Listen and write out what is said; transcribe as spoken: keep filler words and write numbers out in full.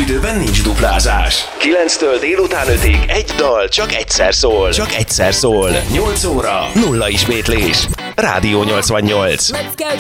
időben nincs duplázás. kilenctől délután ötig egy dal csak egyszer szól. Csak egyszer szól. nyolc óra, nulla ismétlés. Rádió nyolcvannyolc. Let's go